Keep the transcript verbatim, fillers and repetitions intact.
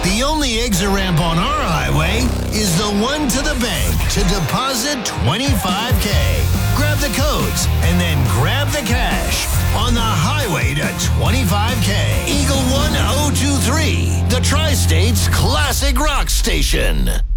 The only exit ramp on our highway is the one to the bank to deposit twenty-five K. Grab the codes and then grab the cash on the highway to twenty-five K. Eagle one oh two three, the Tri-State's classic rock station.